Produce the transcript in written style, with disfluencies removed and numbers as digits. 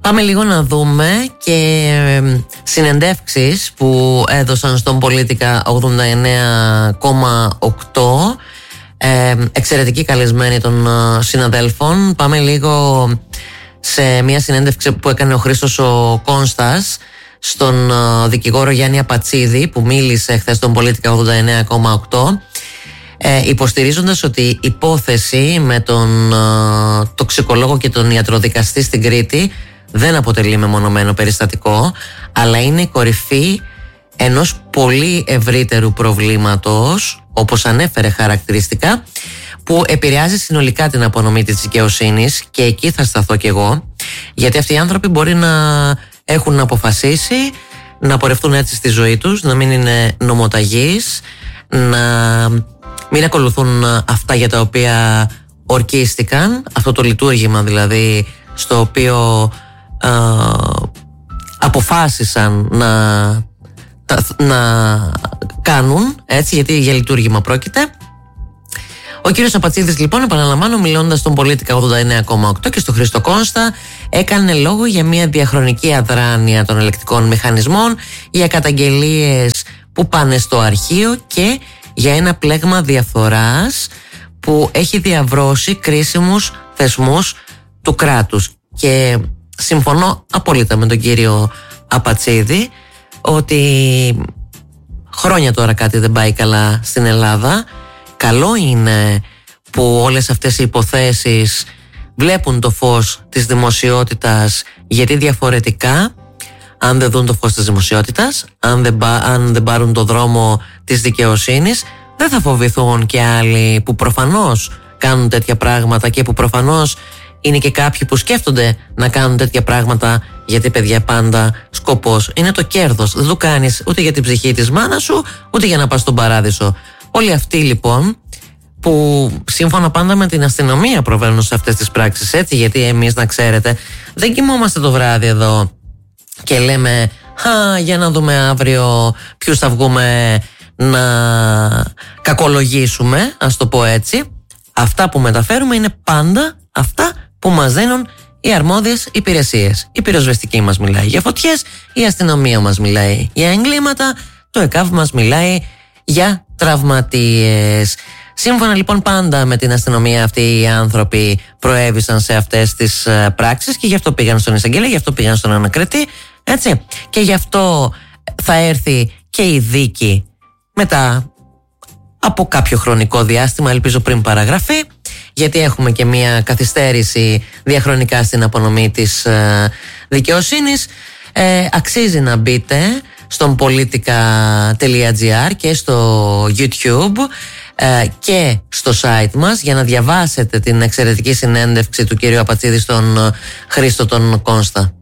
Πάμε λίγο να δούμε και συνεντεύξεις που έδωσαν στον Πολίτικα 89,8. Εξαιρετικοί καλεσμένοι των συναδέλφων. Πάμε λίγο σε μια συνέντευξη που έκανε ο Χρήστος ο Κόνστας στον δικηγόρο Γιάννη Απατσίδη, που μίλησε χθες στον Πολίτικα 89,8, υποστηρίζοντας ότι η υπόθεση με τον τοξικολόγο και τον ιατροδικαστή στην Κρήτη δεν αποτελεί μεμονωμένο περιστατικό, αλλά είναι η κορυφή ενός πολύ ευρύτερου προβλήματος, όπως ανέφερε χαρακτηριστικά, που επηρεάζει συνολικά την απονομή της δικαιοσύνης. Και εκεί θα σταθώ κι εγώ, γιατί αυτοί οι άνθρωποι μπορεί να έχουν αποφασίσει να πορευτούν έτσι στη ζωή τους, να μην είναι νομοταγείς, να μην ακολουθούν αυτά για τα οποία ορκίστηκαν, αυτό το λειτουργήμα δηλαδή στο οποίο αποφάσισαν να κάνουν, έτσι, γιατί για λειτουργήμα πρόκειται. Ο κύριος Απατσίδης, λοιπόν, επαναλαμβάνω, μιλώντας στον Πολίτικα 89,8 και στο Χρήστο Κόνστα, έκανε λόγο για μια διαχρονική αδράνεια των ελεκτικών μηχανισμών, για καταγγελίες που πάνε στο αρχείο και για ένα πλέγμα διαφθοράς που έχει διαβρώσει κρίσιμους θεσμούς του κράτους. Και συμφωνώ απόλυτα με τον κύριο Απατσίδη ότι χρόνια τώρα κάτι δεν πάει καλά στην Ελλάδα. Καλό είναι που όλες αυτές οι υποθέσεις βλέπουν το φως της δημοσιότητας, γιατί διαφορετικά, αν δεν δουν το φως της δημοσιότητας, αν δεν πάρουν το δρόμο της δικαιοσύνης, δεν θα φοβηθούν και άλλοι που προφανώς κάνουν τέτοια πράγματα και που προφανώς είναι και κάποιοι που σκέφτονται να κάνουν τέτοια πράγματα, γιατί, παιδιά, πάντα σκοπός είναι το κέρδος. Δεν το κάνεις ούτε για την ψυχή της μάνας σου, ούτε για να πας στον παράδεισο. Όλοι αυτοί, λοιπόν, που σύμφωνα πάντα με την αστυνομία προβαίνουν σε αυτές τις πράξεις, έτσι, γιατί εμείς, να ξέρετε, δεν κοιμόμαστε το βράδυ εδώ και λέμε για να δούμε αύριο ποιους θα βγούμε να κακολογήσουμε, ας το πω έτσι. Αυτά που μεταφέρουμε είναι πάντα αυτά που μας δίνουν οι αρμόδιες υπηρεσίες. Η πυροσβεστική μας μιλάει για φωτιές, η αστυνομία μας μιλάει για εγκλήματα, το ΕΚΑΒ μας μιλάει για τραυματίες. Σύμφωνα, λοιπόν, πάντα με την αστυνομία, αυτοί οι άνθρωποι προέβησαν σε αυτές τις πράξεις και γι' αυτό πήγαν στον εισαγγελέα, γι' αυτό πήγαν στον ανακριτή, έτσι. Και γι' αυτό θα έρθει και η δίκη μετά από κάποιο χρονικό διάστημα, ελπίζω πριν παραγραφεί, γιατί έχουμε και μια καθυστέρηση διαχρονικά στην απονομή της δικαιοσύνης. Αξίζει να μπείτε στον politica.gr και στο YouTube και στο site μας για να διαβάσετε την εξαιρετική συνέντευξη του κύριου Απατσίδη στον Χρήστο τον Κόνστα.